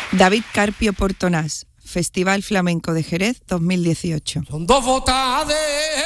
David Carpio Portonás, Festival Flamenco de Jerez 2018. Son dos botas de